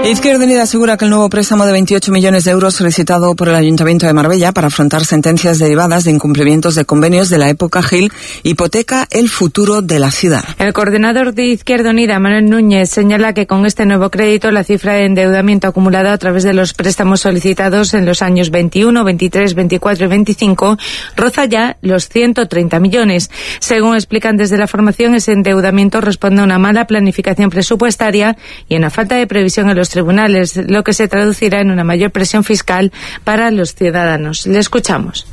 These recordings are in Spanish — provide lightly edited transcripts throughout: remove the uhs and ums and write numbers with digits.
Izquierda Unida asegura que el nuevo préstamo de 28 millones de euros solicitado por el Ayuntamiento de Marbella para afrontar sentencias derivadas de incumplimientos de convenios de la época Gil hipoteca el futuro de la ciudad. El coordinador de Izquierda Unida, Manuel Núñez, señala que con este nuevo crédito la cifra de endeudamiento acumulada a través de los préstamos solicitados en los años 21, 23, 24 y 25 roza ya los 130 millones. Según explican desde la formación, ese endeudamiento responde a una mala planificación presupuestaria y a una falta de previsión en los tribunales, lo que se traducirá en una mayor presión fiscal para los ciudadanos. Le escuchamos.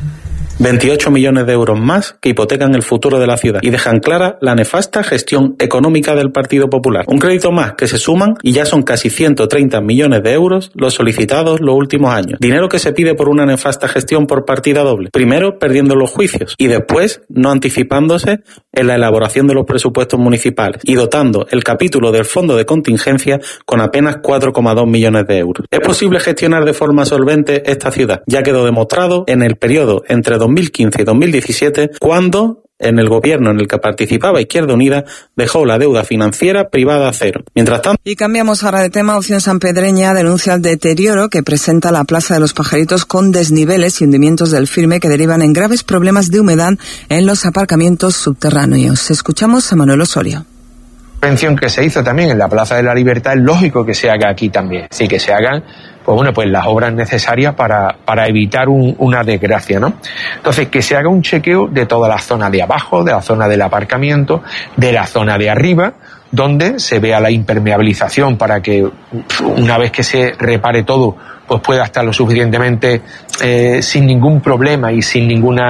28 millones de euros más que hipotecan el futuro de la ciudad y dejan clara la nefasta gestión económica del Partido Popular. Un crédito más que se suman y ya son casi 130 millones de euros los solicitados los últimos años. Dinero que se pide por una nefasta gestión por partida doble. Primero perdiendo los juicios y después no anticipándose en la elaboración de los presupuestos municipales y dotando el capítulo del fondo de contingencia con apenas 4,2 millones de euros. ¿Es posible gestionar de forma solvente esta ciudad? Ya quedó demostrado en el periodo entre 2015 y 2017, cuando en el gobierno en el que participaba Izquierda Unida dejó la deuda financiera privada a cero. Mientras tanto... Y cambiamos ahora de tema. Opción Sanpedreña denuncia el deterioro que presenta la Plaza de los Pajaritos con desniveles y hundimientos del firme que derivan en graves problemas de humedad en los aparcamientos subterráneos. Escuchamos a Manuel Osorio. La intervención que se hizo también en la Plaza de la Libertad es lógico que se haga aquí también. Es decir, que se hagan pues las obras necesarias para evitar una desgracia, ¿no? Entonces, que se haga un chequeo de toda la zona de abajo, de la zona del aparcamiento, de la zona de arriba, donde se vea la impermeabilización para que una vez que se repare todo, pues pueda estar lo suficientemente sin ningún problema y sin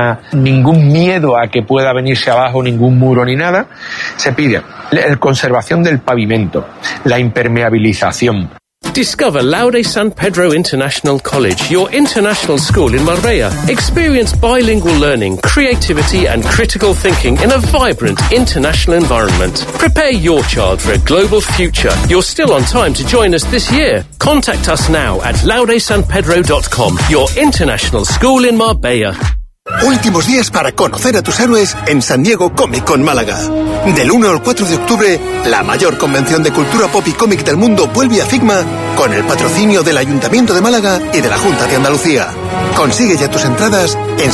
ningún miedo a que pueda venirse abajo ningún muro ni nada. Se pide la conservación del pavimento, la impermeabilización. Discover Laude San Pedro International College, your international school in Marbella. Experience bilingual learning, creativity and critical thinking in a vibrant international environment. Prepare your child for a global future. You're still on time to join us this year. Contact us now at laudesanpedro.com, your international school in Marbella. Últimos días para conocer a tus héroes en San Diego Comic Con Málaga. Del 1 al 4 de octubre, la mayor convención de cultura pop y cómic del mundo vuelve a Figma con el patrocinio del Ayuntamiento de Málaga y de la Junta de Andalucía. Consigue ya tus entradas en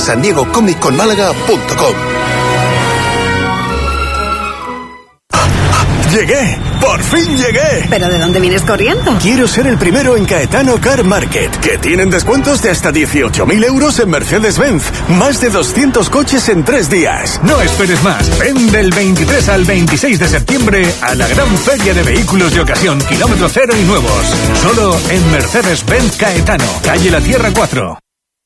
sandiegocomiccon.málaga.com. ¡Llegué! ¡Por fin llegué! ¿Pero de dónde vienes corriendo? Quiero ser el primero en Caetano Car Market, que tienen descuentos de hasta 18.000 euros en Mercedes-Benz. Más de 200 coches en 3 días. No esperes más. Ven del 23 al 26 de septiembre a la gran feria de vehículos de ocasión, kilómetro cero y nuevos. Solo en Mercedes-Benz Caetano, calle La Tierra 4.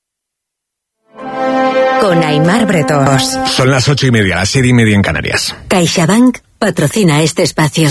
Con Aimar Bretos. Son las 8:30, las 7:30 en Canarias. CaixaBank patrocina este espacio.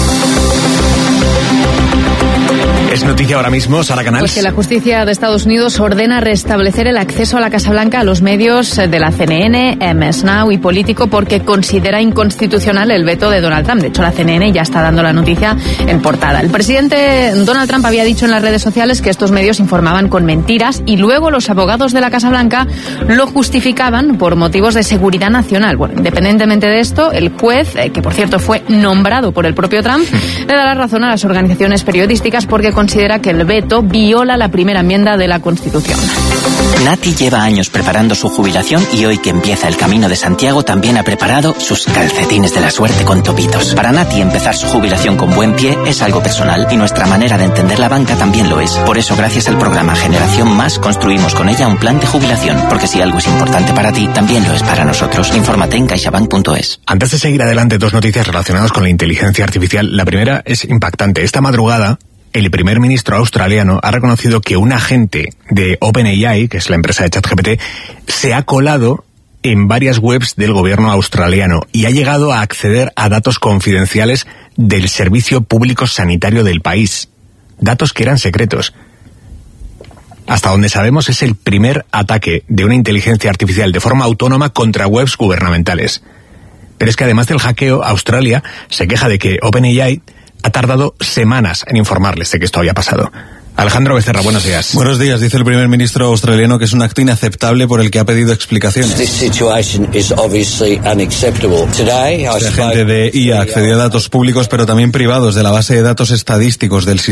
Es noticia ahora mismo, Sara Canals. Pues que la justicia de Estados Unidos ordena restablecer el acceso a la Casa Blanca a los medios de la CNN, MS Now y Político porque considera inconstitucional el veto de Donald Trump. De hecho, la CNN ya está dando la noticia en portada. El presidente Donald Trump había dicho en las redes sociales que estos medios informaban con mentiras y luego los abogados de la Casa Blanca lo justificaban por motivos de seguridad nacional. Bueno, independientemente de esto, el juez, que por cierto fue nombrado por el propio Trump, le da la razón a las organizaciones periodísticas porque considera que el veto viola la primera enmienda de la Constitución. Nati lleva años preparando su jubilación y hoy que empieza el Camino de Santiago también ha preparado sus calcetines de la suerte con topitos. Para Nati empezar su jubilación con buen pie es algo personal y nuestra manera de entender la banca también lo es. Por eso gracias al programa Generación Más construimos con ella un plan de jubilación, porque si algo es importante para ti, también lo es para nosotros. Infórmate en caixabank.es. Antes de seguir adelante, 2 noticias relacionadas con la inteligencia artificial. La primera es impactante. Esta madrugada, el primer ministro australiano ha reconocido que un agente de OpenAI, que es la empresa de ChatGPT, se ha colado en varias webs del gobierno australiano y ha llegado a acceder a datos confidenciales del Servicio Público Sanitario del país. Datos que eran secretos. Hasta donde sabemos es el primer ataque de una inteligencia artificial de forma autónoma contra webs gubernamentales. Pero es que además del hackeo, Australia se queja de que OpenAI ha tardado semanas en informarles de que esto había pasado. Alejandro Becerra, buenos días. Buenos días. Dice el primer ministro australiano que es un acto inaceptable por el que ha pedido explicaciones. Este agente de IA accedió a datos públicos pero también privados de la base de datos estadísticos del sistema